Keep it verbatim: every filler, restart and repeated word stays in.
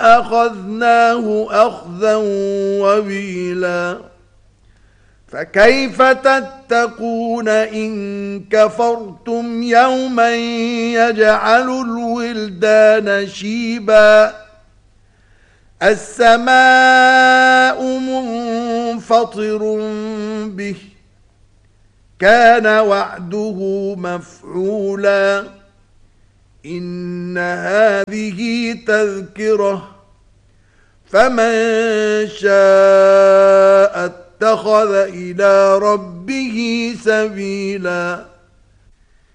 لأخذناه أخذا وبيلا فكيف تتقون إن كفرتم يوما يجعل الولدان شيبا السماء منفطر به كان وعده مفعولا إن هذه تذكرة فمن شاء اتخذ إلى ربه سبيلا